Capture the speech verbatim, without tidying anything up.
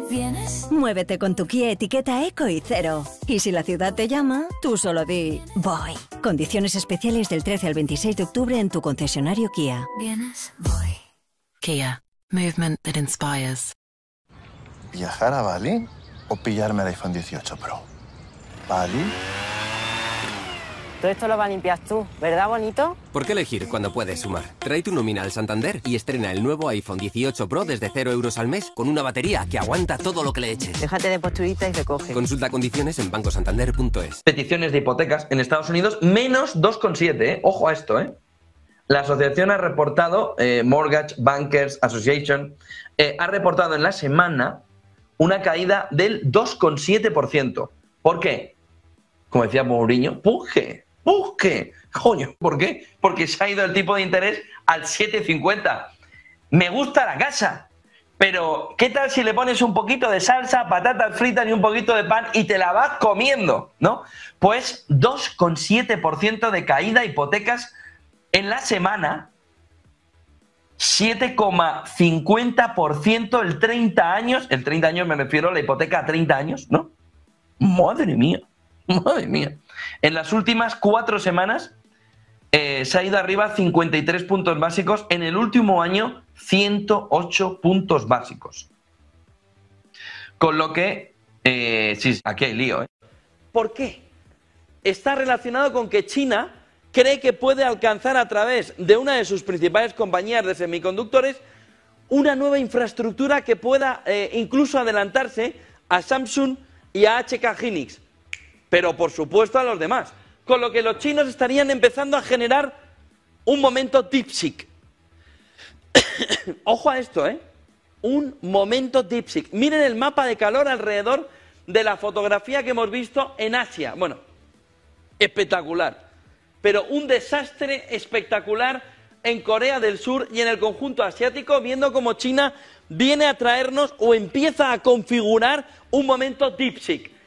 ¿Vienes? Muévete con tu Kia etiqueta Eco y Cero. Y si la ciudad te llama, tú solo di voy. Condiciones especiales del trece al veintiséis de octubre en tu concesionario Kia. ¿Vienes? Voy. Kia. Movement that inspires. ¿Viajar a Bali o pillarme el iPhone dieciocho Pro? ¿Bali? Todo esto lo vas a limpiar tú, ¿verdad, bonito? ¿Por qué elegir cuando puedes sumar? Trae tu nómina al Santander y estrena el nuevo iPhone dieciocho Pro desde cero euros al mes con una batería que aguanta todo lo que le eches. Déjate de posturita y recoge. Consulta condiciones en banco santander punto es. Peticiones de hipotecas en Estados Unidos, menos dos coma siete, ¿eh? Ojo a esto, ¿eh? La asociación ha reportado, eh, Mortgage Bankers Association, eh, ha reportado en la semana una caída del dos coma siete por ciento. ¿Por qué? Como decía Mourinho, ¡puje! ¡Puje! Coño, ¿por qué? Porque se ha ido el tipo de interés al siete coma cincuenta. Me gusta la casa, pero ¿qué tal si le pones un poquito de salsa, patatas fritas y un poquito de pan y te la vas comiendo, ¿no? Pues dos coma siete por ciento de caída de hipotecas en la semana, siete coma cincuenta por ciento el treinta años, el treinta años me refiero a la hipoteca a treinta años, ¿no? Madre mía, madre mía. En las últimas cuatro semanas eh, se ha ido arriba cincuenta y tres puntos básicos, en el último año ciento ocho puntos básicos. Con lo que, eh, sí, aquí hay lío, ¿eh? ¿Por qué? Está relacionado con que China cree que puede alcanzar a través de una de sus principales compañías de semiconductores una nueva infraestructura que pueda eh, incluso adelantarse a Samsung y a H K Hynix, pero por supuesto a los demás. Con lo que los chinos estarían empezando a generar un momento DeepSeek. Ojo a esto, ¿eh? Un momento DeepSeek. Miren el mapa de calor alrededor de la fotografía que hemos visto en Asia. Bueno, espectacular. Pero un desastre espectacular en Corea del Sur y en el conjunto asiático, viendo cómo China viene a traernos o empieza a configurar un momento DeepSeek.